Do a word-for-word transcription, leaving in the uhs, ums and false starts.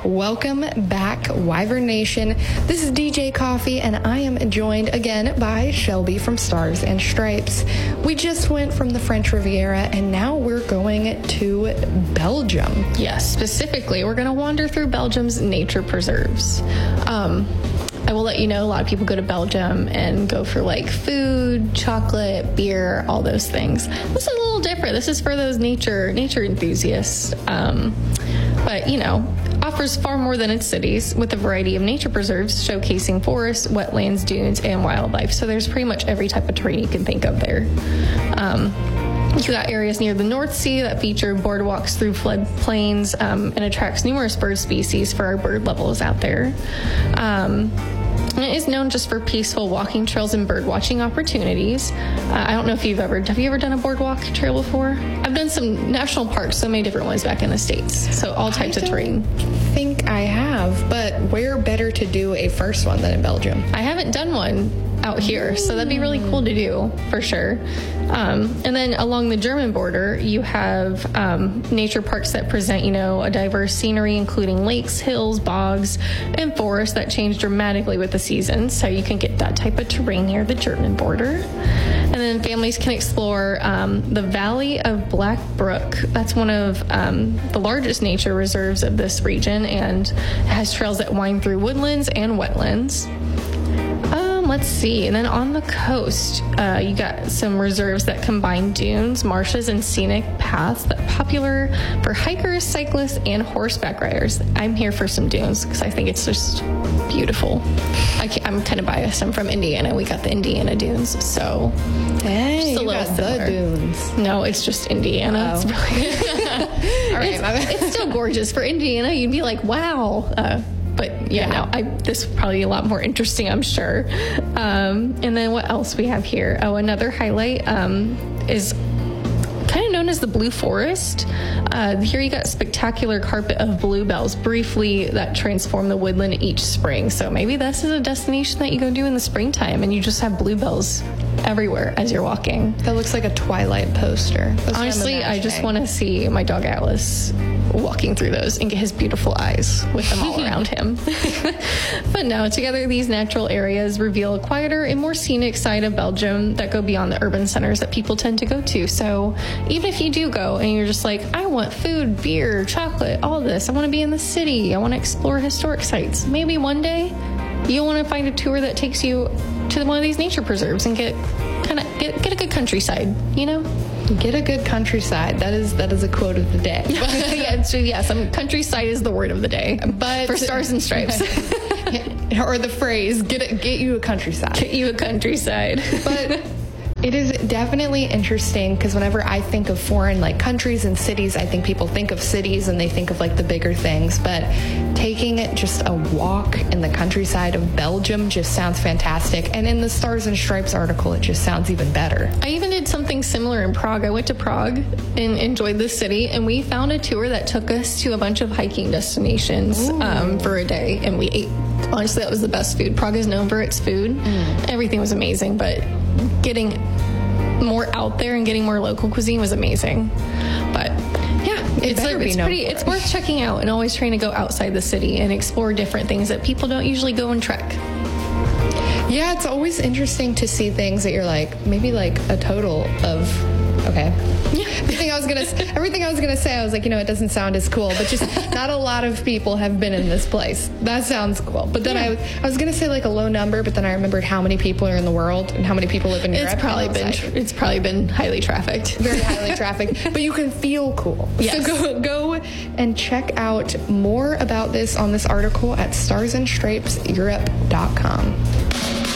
Welcome back, Wyvern Nation. This is D J Coffee, and I am joined again by Shelby from Stars and Stripes. We just went from the French Riviera, and now we're going to Belgium. Yes, specifically, we're going to wander through Belgium's nature preserves. Um, I will let you know, a lot of people go to Belgium and go for like food, chocolate, beer, all those things. This is a little different. This is for those nature nature enthusiasts. Um, but, you know, offers far more than its cities, with a variety of nature preserves showcasing forests, wetlands, dunes, and wildlife. So there's pretty much every type of terrain you can think of there. Um, you got areas near the North Sea that feature boardwalks through floodplains um, and attracts numerous bird species for our bird lovers out there. Um, And it is known just for peaceful walking trails and bird watching opportunities. Uh, I don't know if you've ever, have you ever done a boardwalk trail before? I've done some national parks, so many different ones back in the States. So all types I of terrain. I think I have, but where better to do a first one than in Belgium? I haven't done one out here, so that'd be really cool to do for sure. Um, and then along the German border, you have um, nature parks that present, you know, a diverse scenery, including lakes, hills, bogs, and forests that change dramatically with the seasons. So you can get that type of terrain near the German border. And then families can explore um, the Valley of Black Brook. That's one of um, the largest nature reserves of this region, and it has trails that wind through woodlands and wetlands. Let's see. And then on the coast, uh, you got some reserves that combine dunes, marshes, and scenic paths that are popular for hikers, cyclists, and horseback riders. I'm here for some dunes because I think it's just beautiful. I can't, I'm kind of biased. I'm from Indiana. We got the Indiana dunes, so hey, just a you little got similar. The dunes. No, it's just Indiana. Oh. It's really All right, it's, my bad. it's still gorgeous for Indiana. You'd be like, wow. Uh, But yeah, no, I, this is probably a lot more interesting, I'm sure. Um, and then what else we have here? Oh, another highlight um, is kind of known as the Blue Forest. Uh, here you got a spectacular carpet of bluebells, briefly, that transform the woodland each spring. So maybe this is a destination that you go do in the springtime, and you just have bluebells everywhere as you're walking. That looks like a Twilight poster. That's what I'm Honestly, I just imagining. want to see my dog Atlas walking through those and get his beautiful eyes with them all around him. But no, together these natural areas reveal a quieter and more scenic side of Belgium that go beyond the urban centers that people tend to go to. So even if you do go and you're just like, I want food, beer, chocolate, all this, I want to be in the city, I want to explore historic sites, maybe one day you'll want to find a tour that takes you to one of these nature preserves and get kind of get, get a good countryside, you know? Get a good countryside. That is that is a quote of the day. yeah, it's, yeah, some countryside is the word of the day. But for Stars and Stripes, or the phrase "get a, get you a countryside." get you a countryside. But it is definitely interesting because whenever I think of foreign like countries and cities, I think people think of cities and they think of like the bigger things. But taking it just a walk in the countryside of Belgium just sounds fantastic. And in the Stars and Stripes article, it just sounds even better. I even did something similar in Prague. I went to Prague and enjoyed the city, and we found a tour that took us to a bunch of hiking destinations um, for a day, and we ate. Honestly, that was the best food. Prague is known for its food. Mm. Everything was amazing, but getting more out there and getting more local cuisine was amazing. But yeah, It it's, better like, be it's known pretty. for It's it. worth checking out, and always trying to go outside the city and explore different things that people don't usually go and trek. Yeah, it's always interesting to see things that you're like, maybe like a total of, okay. Yeah. Everything I was gonna, everything I was gonna say, I was like, you know, it doesn't sound as cool, but just not a lot of people have been in this place. That sounds cool. But then Yeah. I, I was gonna say like a low number, but then I remembered how many people are in the world and how many people live in Europe. It's probably and I been. was like, It's probably been highly trafficked. very highly trafficked, but you can feel cool. Yes. So go, go and check out more about this on this article at stars and stripes europe dot com.